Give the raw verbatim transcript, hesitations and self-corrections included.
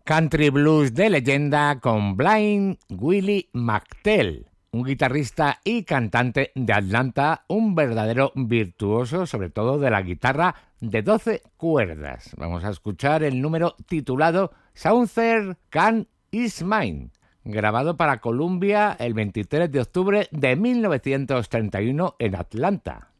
Country blues de leyenda con Blind Willie McTell, un guitarrista y cantante de Atlanta, un verdadero virtuoso, sobre todo de la guitarra de doce cuerdas. Vamos a escuchar el número titulado Southern Can Is Mine, grabado para Columbia el veintitrés de octubre de mil novecientos treinta y uno en Atlanta.